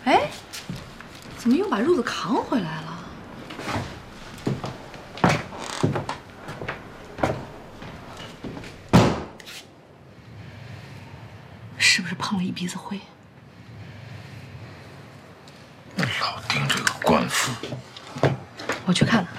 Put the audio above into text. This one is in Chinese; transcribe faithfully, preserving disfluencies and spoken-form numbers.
哎，怎么又把褥子扛回来了？是不是碰了一鼻子灰？ 老丁这个官夫， 我去看看。